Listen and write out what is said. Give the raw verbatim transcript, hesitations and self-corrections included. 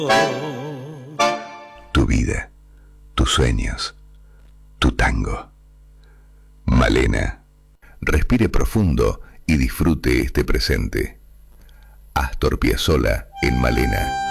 Tu vida, tus sueños, tu tango. Malena. Respire profundo y disfrute este presente. Astor Piazzolla en Malena.